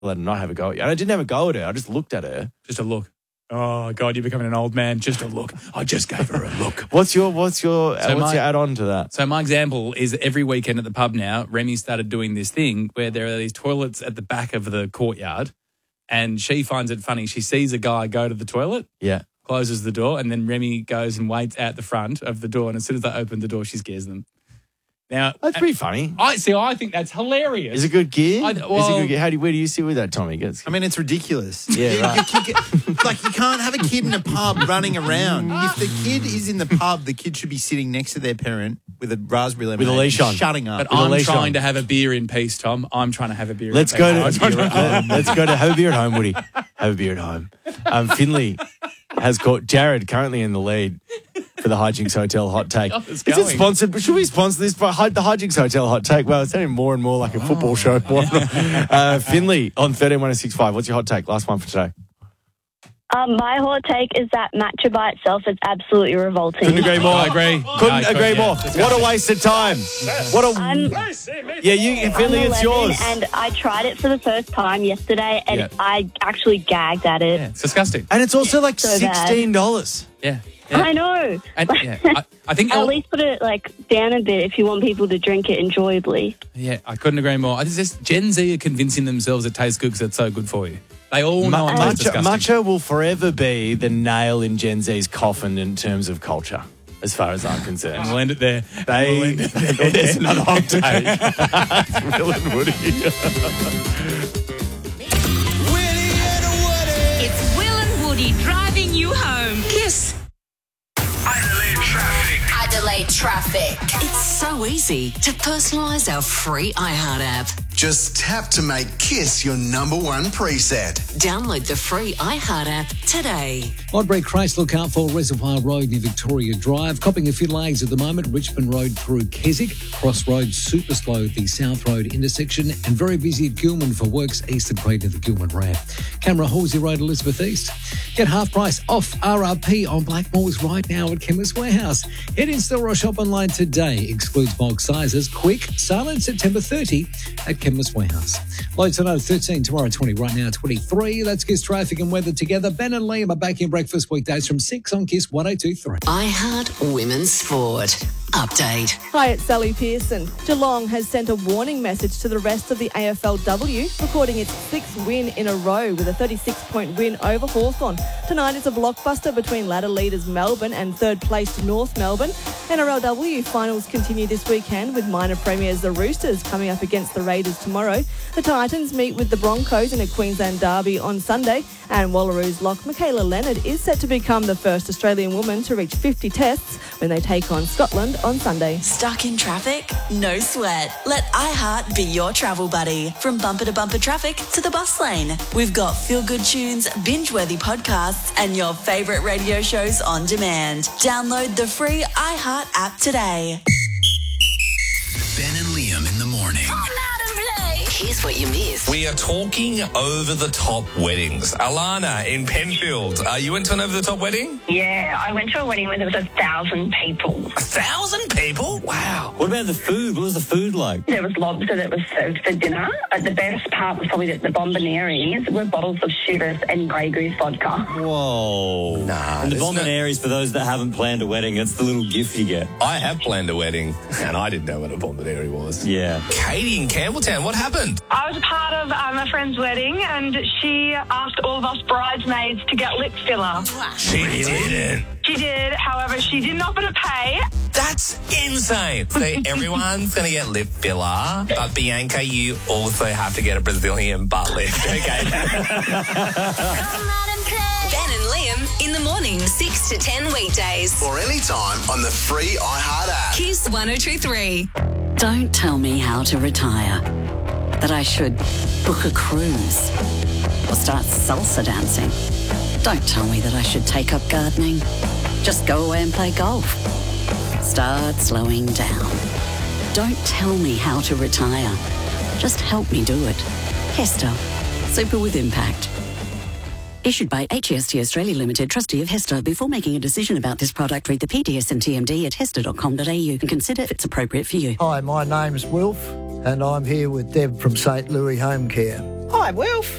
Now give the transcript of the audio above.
let her not have a go at you. And I didn't have a go at her. I just looked at her. Just a look. Oh, God, you're becoming an old man. Just a look. I just gave her a look. What's your add-on to that? So my example is every weekend at the pub now, Remy started doing this thing where there are these toilets at the back of the courtyard, and she finds it funny. She sees a guy go to the toilet, closes the door, and then Remy goes and waits out the front of the door, and as soon as they open the door, she scares them. Now that's pretty funny. I think that's hilarious. Is it a good gear? Where do you sit with that, Tommy? I mean, it's ridiculous. Yeah, right. Like, you can't have a kid in a pub running around. If the kid is in the pub, the kid should be sitting next to their parent with a raspberry lemonade. With a leash on. Shutting up. But I'm trying to have a beer in peace, Tom. I'm trying to have a beer Let's in go peace. Let's go to have a beer at home, Woody. Have a beer at home. Finley has caught Jared currently in the lead for the Hijinks Hotel Hot Take. Is it sponsored? Should we sponsor this by the Hijinks Hotel Hot Take? Well, it's sounding more and more like a football show. Finley on 13-1065. What's your hot take? Last one for today. My hot take is that matcha by itself is absolutely revolting. Couldn't agree more. I agree. Couldn't agree more. What a waste of time. Finley, it's yours. And I tried it for the first time yesterday, and I actually gagged at it. Yeah, it's disgusting. And it's also like so $16. Yeah. I know. And, I think at least put it down a bit if you want people to drink it enjoyably. Yeah, I couldn't agree more. I just Gen Z are convincing themselves it tastes good because it's so good for you. They all know it tastes disgusting. Matcha will forever be the nail in Gen Z's coffin in terms of culture, as far as I'm concerned. We'll end it there. There's another hot take. It's Will and Woody. It's Will and Woody driving you home. Kiss. Adelaide Traffic. It's so easy to personalise our free iHeart app. Just tap to make Kiss your number one preset. Download the free iHeart app today. Oddbury Christ, look out for Reservoir Road near Victoria Drive. Copping a few lags at the moment. Richmond Road through Keswick. Cross Road super slow at the South Road intersection. And very busy at Gilman for works east of Creed near the Gilman ramp. Camera Halsey Road, Elizabeth East. Get half price off RRP on Blackmores right now at Chemist Warehouse. Head in store or shop online today. Excludes bulk sizes. Quick. Silent September 30 at Chemist Warehouse. Low tonight 13, tomorrow 20, right now 23. Let's Kiss traffic and weather together. Ben and Liam are back in breakfast weekdays from 6 on Kiss 102.3. iHeart Women's Sport. Update. Hi, it's Sally Pearson. Geelong has sent a warning message to the rest of the AFLW, recording its 6th win in a row with a 36-point win over Hawthorn. Tonight is a blockbuster between ladder leaders Melbourne and third-placed North Melbourne. NRLW finals continue this weekend with minor premiers the Roosters coming up against the Raiders tomorrow. The Titans meet with the Broncos in a Queensland derby on Sunday, and Wallaroos lock Michaela Leonard is set to become the first Australian woman to reach 50 tests when they take on Scotland on Sunday. Stuck in traffic? No sweat. Let iHeart be your travel buddy. From bumper to bumper traffic to the bus lane. We've got feel-good tunes, binge-worthy podcasts, and your favourite radio shows on demand. Download the free iHeart app today. Ben and Liam in the morning. Here's what you missed. We are talking over-the-top weddings. Alana in Penfield, are you into an over-the-top wedding? Yeah, I went to a wedding where there was 1,000 people. 1,000 people? Wow. What about the food? What was the food like? There was lobster that was served for dinner. The best part was probably that the bombonieres were bottles of Chivas and Grey Goose vodka. Whoa. Nah. And the bombonieres, for those that haven't planned a wedding, it's the little gift you get. I have planned a wedding, and I didn't know what a bomboniere was. Yeah. Katie in Campbelltown, what happened? I was a part of a friend's wedding, and she asked all of us bridesmaids to get lip filler. She didn't. She did, however, she didn't offer to pay. That's insane. So everyone's going to get lip filler, but Bianca, you also have to get a Brazilian butt lift. Okay. Ben and Liam in the morning, 6 to 10 weekdays. Or anytime on the free iHeart app. Kiss 102.3. Don't tell me how to retire. That I should book a cruise or start salsa dancing. Don't tell me that I should take up gardening. Just go away and play golf. Start slowing down. Don't tell me how to retire. Just help me do it. Hester. Super with impact. Issued by HEST Australia Limited, trustee of Hester. Before making a decision about this product, read the PDS and TMD at hester.com.au and consider if it's appropriate for you. Hi, my name's Wilf, and I'm here with Deb from St. Louis Home Care. I'm Wilf.